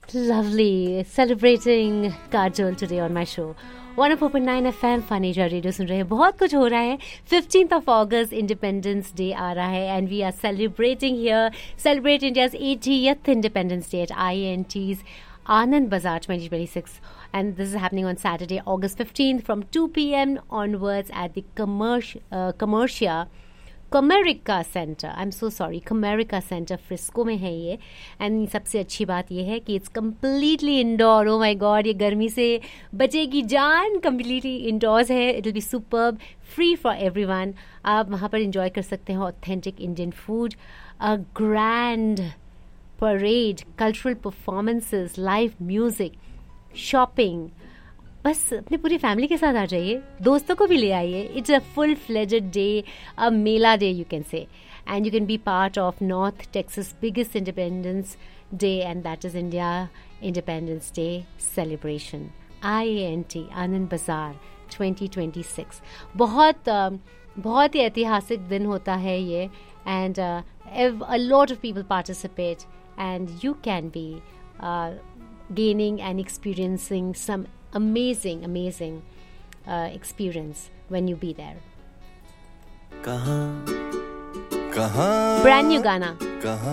Lovely. Celebrating Kajol today on my show. 104.9 FM fun Asia radio सुन रहे हैं. बहुत कुछ हो रहा है. 15th of August Independence Day आ रहा है and we are celebrating here. Celebrate India's 80th Independence Day at INT's Anand Bazaar 2026. And this is happening on Saturday, August 15th from 2 p.m. onwards at the Comerica Center. I'm so sorry. Comerica Center, Frisco में है ये. And सबसे अच्छी बात ये है कि it's completely indoor. Oh my God, ये गर्मी से बचेगी जान. Completely indoors है. It'll be superb. Free for everyone. आप वहाँ पर enjoy कर सकते हैं authentic Indian food. A grand parade, cultural performances, live music, shopping. बस अपनी पूरी फैमिली के साथ आ जाइए, दोस्तों को भी ले आइए. It's a full fledged day, a Mela day you can say, and you can be part of north Texas biggest independence day, and that is India independence day celebration. IANT आनंद बाजार 2026 बहुत ही ऐतिहासिक दिन होता है ये, and a lot of people participate, and you can be gaining and experiencing some amazing experience when you be there. कहाँ Brand new गाना.